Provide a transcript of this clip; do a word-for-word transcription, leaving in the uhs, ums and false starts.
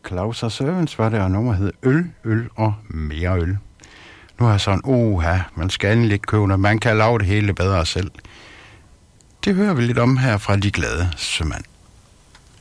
Claus og Servants var det, og nummer hed Øl, Øl og Mere Øl. Nu har jeg sådan, oha, man skal endelig ikke købe, når man kan lave det hele bedre selv. Det hører vi lidt om her fra De Glade Sømand.